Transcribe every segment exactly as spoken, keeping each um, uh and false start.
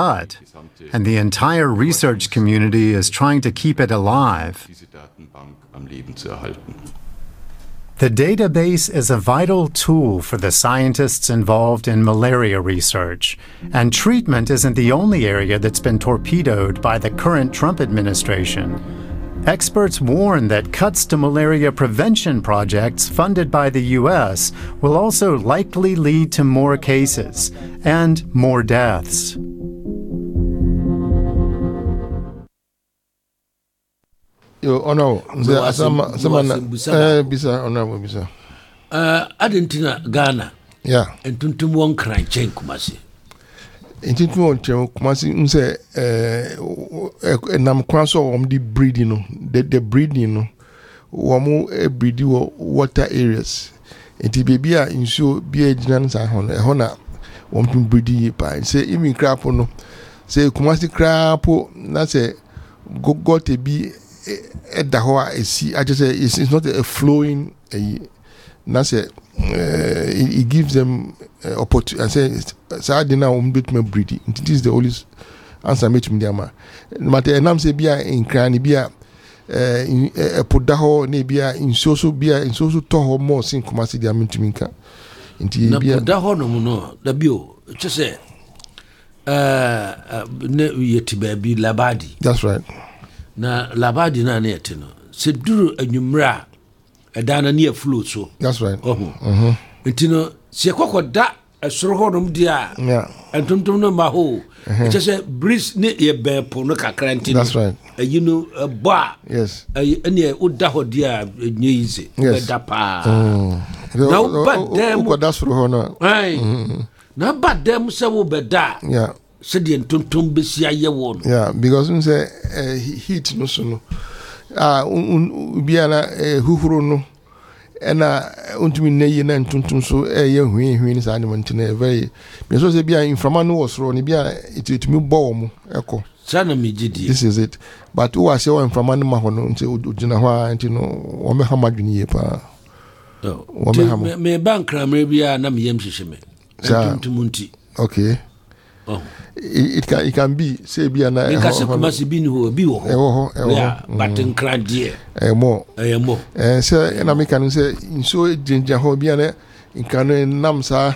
and the entire research community is trying to keep it alive. The database is a vital tool for the scientists involved in malaria research, and treatment isn't the only area that's been torpedoed by the current Trump administration. Experts warn that cuts to malaria prevention projects funded by the U S will also likely lead to more cases and more deaths. Yo, ono, sama sama na eh bisa ona mo bisa. Uh, Argentina, Ghana. Yeah. Entuntum won kran chen Kumasi. Entuntum won chen Kumasi nse eh nam kwan so om di breeding no. The the breeding no. Womu e breedi wo water areas. Enti baby a nsuo bi e gina nsa ho no. E ho na wom tum breedi pa. Say imi krapo no. Say Kumasi krapo na say gogote bi at the hoa is I just say it's, it's not a flowing uh, that's it, uh, it, it gives them uh, opportunity. I say so I didn't know bit me breed it is the only answer me to me ama but enam say bia in cran bia eh uh, put the ho na bia in so so bia in so so to ho more sin Kumasi dia mentuminka nti bia na ho no no da bio just say uh ne yeti baby labadi. That's right. Na labadi na na yete no se duru anwumra edana na aflo so. That's right. Oh. Mhm. Ntino se kokoda esoro honom dia. Yeah. Entontom no ma ho. It just breeze ne ye be po no kakra ntino. That's right. Uh, you know a ba. Yes. Ene oda ho dia nyize. Yes. Da pa. Now but them ko da soro ho no. Ai. Na bad them se wo be da. Yeah. Said the entontom besia ye won. Yeah, because we say uh, heat no so no. Ah un biana huhuru no. Ena untumi neye na entontom so eh ye hwi hwi ni sa ni montina very. Me so say bia inframa no was ro ni bia itumi bo mo eko. Sana me gidi. This is it. But who was your inframa no ma ho no nti ugina ho anti no wo me hamadwini ye pa. Oh. Wo me ham. Me bankra me bia na me yem hihye me. Entontom nti. Okay. Oh. It, it can it can be say be na because Kumasi bi no bi wo ho. E wo ho, e wo. Yeah, but nkran die. E mo. E mo. Eh say na me kan say so jinja ho bi na nkran nam sa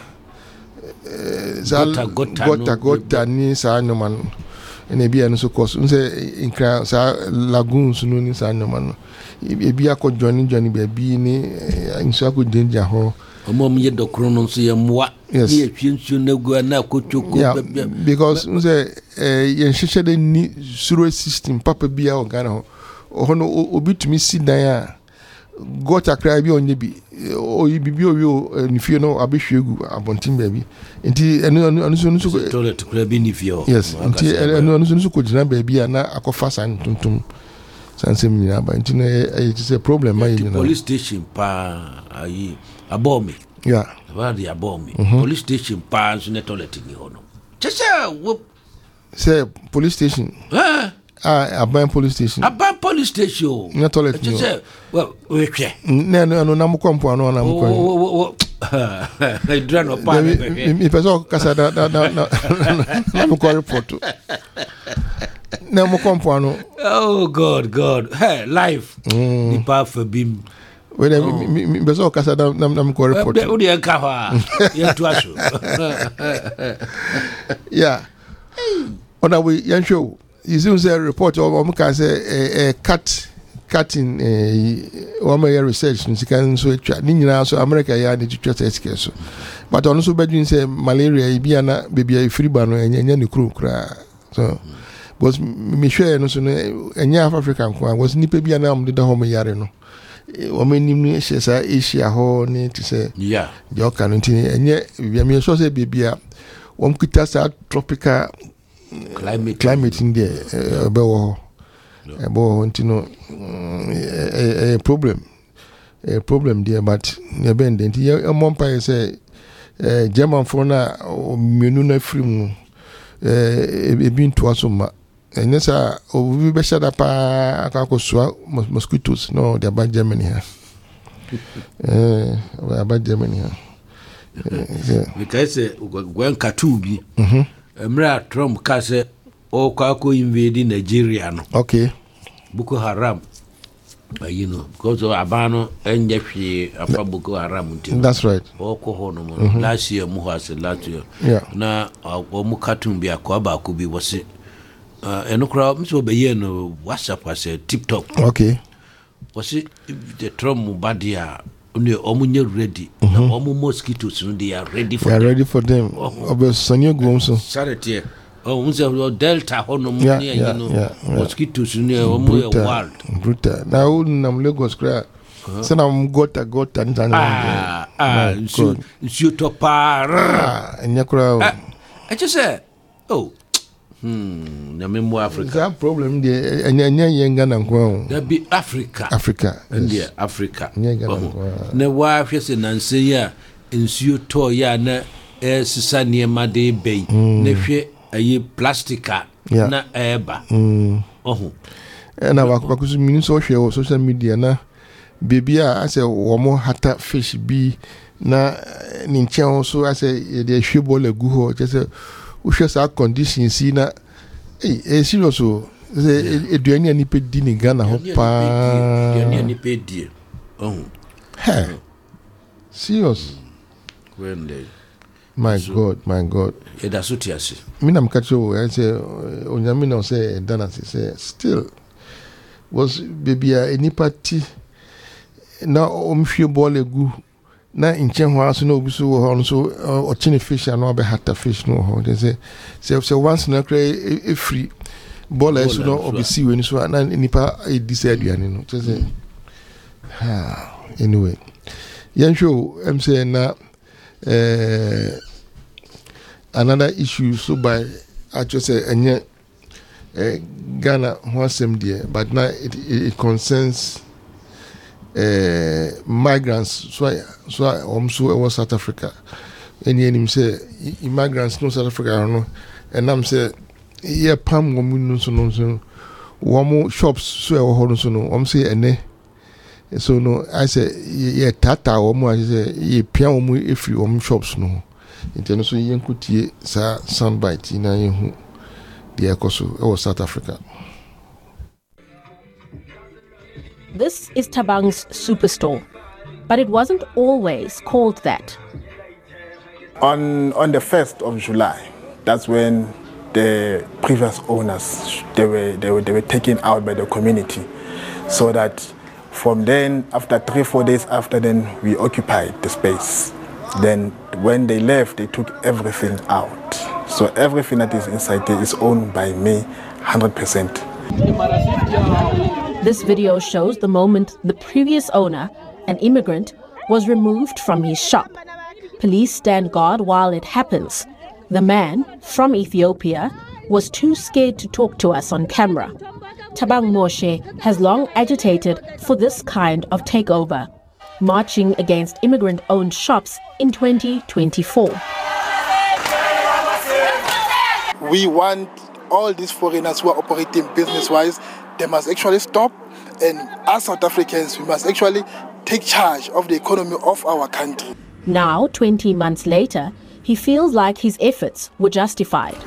za gota gota ni sa no man. Ene bi an so cause say nkran sa lagoons no ni sa no man. E bi akọ join join be bi ni nso akọ jinja ho. Omom ye dokro no so ye moa. Yes. Ye twinsu na gu na kochoko. Yeah, because we say eh ye hwehwe de ni suro system papa bia o Ghana ho. O no obitumi si dan a got akra bi onye bi o bibi o wi ni fie no abehwegu abontin ba bi. Enti eno eno so no so toilet kra bi ni fie o. Yes, enti eno eno so ko gina ba bi na akofa san tuntum. Sansem ni aba enti na it is a problem ma you know. Police station pa ayi abomi. Yeah. About the abomi. Mm-hmm. Police station pa so na toilet ni ho no. Just say whoop. Say police station. Eh? Ah, Aban police station. Aban police station. Na toilet ni. Just say well, we hwe. Na no no na mo kwampo no na mo kwan. Oh, I dran up pa. Mi peso kasa da da na na mo ko report. Na mo kwampo no. Oh God, God. Hey, life. Ni pa for bim. When me beso kasa da na mo ko report. O de enka ha. Ye to aso. Yeah. Ona we yan show. You see say report o mo ka say a cat cutting eh o mo research ni kan so etwa ni nyina so America ya ni twetwa test so. But ono so bedwin say malaria e bia na bebia e free ba no enya enya ni kru kra. So was me share no so no enya African kwa was ni pe bia na am de ho mo yare no. O me nim ni she sa Asia ho ni ti say yeah. Yo kan nti enye bia me so say bebia won kita sa tropical climate climate in there be wo e bo nti no a problem a problem there but ne bend nti e mo mpa say German for na menu na free mu e bi nto asoma enye sa o bi be shada pa akakosua mosquitoes no they about Germany here eh about Germany here because when katu bi Emra Trump ka se o kwa ko invade Nigeria no. Okay. Boko Haram. Uh, you know, because of Abano and Jeffy afa Boko Haram. That's right. O ko ho no mo. Mm-hmm. Last year mu ha se last year. Yeah. Na o mu cartoon bi akwa ba ko bi wose. Uh, eno kra mso be ye no WhatsApp was TikTok. Okay. Was the Trump badia only omunye ready. Na omu mosquitoes no they are ready for. They are them. ready for them. Obe sanyo go so. Sarete. Oh, unse Delta hono mu yeah, ne yeah, you know. Yeah, yeah. Mosquitoes no omu e wild. Brutal. Na u nam Lagos kra. Se na m gota gota ntan. Ah, ah, nsu nsu topa. Ah, enya kra. I just say, oh. Hmm, na memo Africa. That problem there enya enya yenga na nko. That be Africa. Africa. India, Africa. Yenga na nko. Na wa hwese na nse ya nsuo to ya na e sisa ne ma de bei. Na hwe ayi plastica na eba. Mm. Oho. Na wa ko kusu mini so hwe social media na baby a ase wo mo hata fish bi na ni nchen so ase de hwe ball egu ho just we share conditions see na eh eh serious o say eduani ani pe di ni Ghana ho pa eduani ani pe di oh hey serious when they my so, god my god e da so tiase me na mkacho I say onyame na say dana say still was baby a any party na omhwe ball egu na inchen ho aso na obi so ho so o chine fish na obe hata fish no ho they say say say once na kra e free ball so no obi si we ni so na nipa e decide yani no say ha anyway yan show am say na eh another issue so by actually say enye eh Ghana ho asem there but now it, it, it concerns Uh, migrants so so um so was South Africa and him say immigrants no South Africa no and I'm say yeah pam woman no so no so one shops so e ho so no um say ene so no I say yeah tata woman I say yeah pia woman if you um shops no inteno so yen kutie sa soundbite na yen the ekoso e was South Africa. This is Thabang's superstore, but it wasn't always called that. On on the first of July, that's when the previous owners they were they were they were taken out by the community, so that from then after three four days after then we occupied the space. Then when they left, they took everything out. So everything that is inside there is owned by me, one hundred percent. This video shows the moment the previous owner, an immigrant, was removed from his shop. Police stand guard while it happens. The man, from Ethiopia, was too scared to talk to us on camera. Thabang Moshe has long agitated for this kind of takeover, marching against immigrant-owned shops in twenty twenty-four. We want all these foreigners who are operating business-wise, they must actually stop, and as South Africans, we must actually take charge of the economy of our country. Now, twenty months later, he feels like his efforts were justified.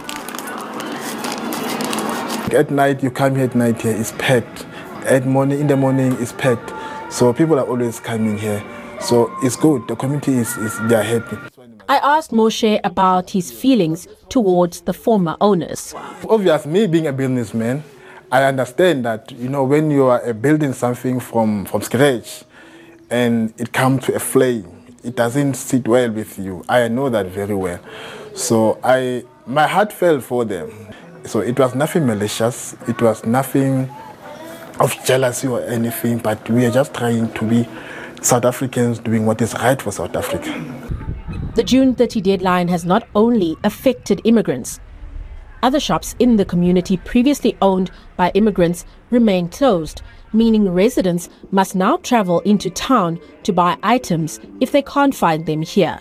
At night, you come here at night here, it's packed. At morning, in the morning, it's packed. So people are always coming here. So it's good. The community is, is they are happy. I asked Moshe about his feelings towards the former owners. Obviously, me being a businessman, I understand that, you know, when you are building something from, from scratch and it comes to a flame, it doesn't sit well with you. I know that very well. So I, my heart fell for them. So it was nothing malicious. It was nothing of jealousy or anything, but we are just trying to be South Africans doing what is right for South Africa. The June thirtieth deadline has not only affected immigrants. Other shops in the community previously owned by immigrants remain closed, meaning residents must now travel into town to buy items if they can't find them here.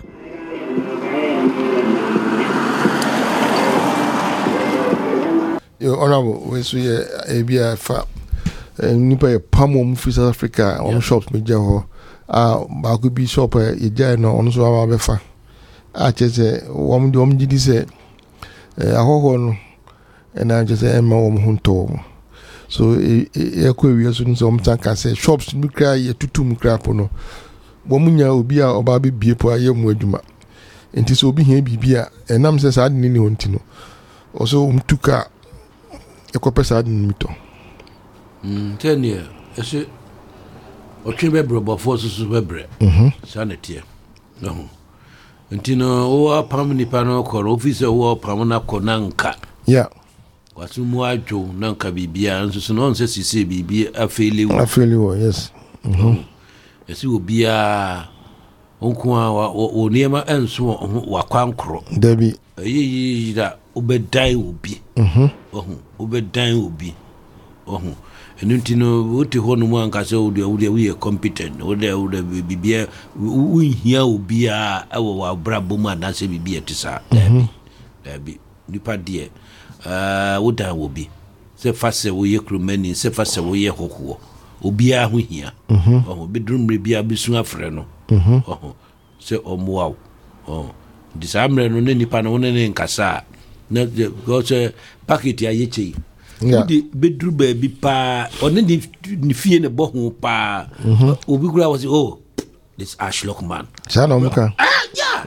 Your Honourable, we see a B I F nipa pamo from South Africa on shops me jaho ah ba could be shop e jai no on so aba befa a chese wom do om gidi se eh ahoho no and I just say emma wo ho to so e ekwa wi so nso omtanka say shops mi kra ye tutum kra po no wo munya obi a oba be bie po aye mu adwuma enti so obi hia bibia enam say sa ni ni honti no also umtuka ekwa sa ni mito mm tenia ese otwe bebre bofo so so bebre mhm sanete no enti no wo apam ni pa no ko office wo apam na ko nanka yeah wasu mu adwo nanka bibia nso so no nse sisi bibia afeli wo afeli wo yes mhm esi obia onkwa o niema enso wa kwankro dabi eyi da obedan obi mhm ohun obedan obi ohun enunti no wote ho no mu anka se wo de wo ye competent wo de wo de bibia wo hia obi a ewo wa brabo mu na se bibia tisa dabi dabi nipa de eh wo dan obi se fase wo ye kromani se fase wo ye hokuo obi a ho hia ohun bedrumre bia bisu afre no ohun se omoa oh disamre no ne nipa no ne nkasa na go se packet ya yechi udi bedru ba bi pa one ni fie ne bohu pa obi kura was oh this Ashlock man sana muka ah yeah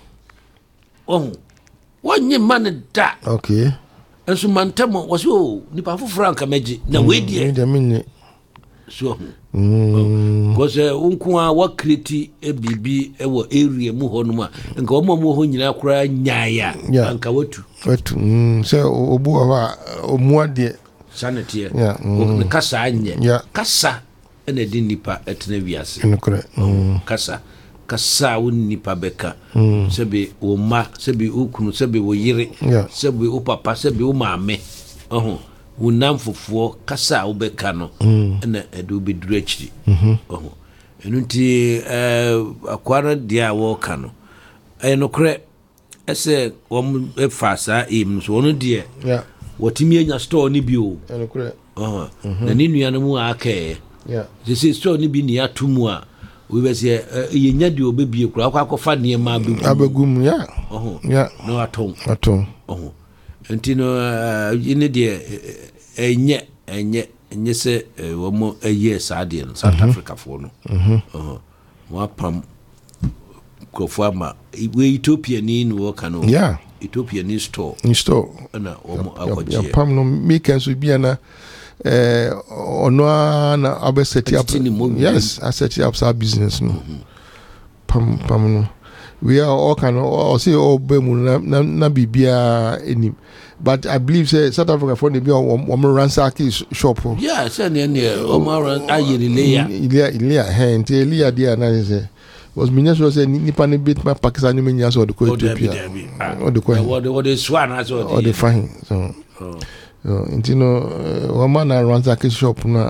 oh wonye man da okay enso mantamo was oh nipa fufura nka meji na we die de minne so mm because unku a wa create e bibi e wo area mu ho no ma nka wo mo ho nyina kura nyaaya anka watu watu mm se obu wa omuade sanity yeah o kasa anye yeah kasa ene di nipa etene wiase ene kure mm kasa kasa wo nipa beka sebe wo ma sebe okunu sebe wo yire sebe wo papa sebe wo maame ohun wunam fofo kasa obeka no na edo beduru akiri ohun enunti eh akwara dia wo ka no enokre ese wom efasa im so no die yeah wotimi anya store ni bi o enokre ohun na ni nua no mu aka yeah this store ni bi ni atumu a we be say ye nya de obebie kura akwa akwa ne ma abegum abegum yeah ohun yeah no atom atom ohun entino ine de enye enye enye se wo mo eye saade no South Africa for no mhm wa pam kofo ama we Ethiopia ni no ka no yeah Ethiopia ni store ni store na wo mo akwaje ya pam no make so bia na eh ono na abeseti up yes I set up our business no pam pam no we are all kind of say all bemu na na bibia enim but I believe say South Africa for the be on ransack shop yeah say ne ne o ma ran ayiri leya ilia ilia he nti ilia dia na say was minister say nipa ne bit ma Pakistan ni menya so the ko Ethiopia o de ko o de o de swan as o de fine so oh nti no o ma na ransack shop na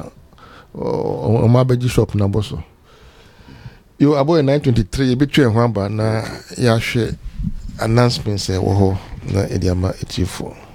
o ma beji shop na boso yo abo nine twenty-three betwe ho aba na ya hwe announcement say wo ho na ediama etifo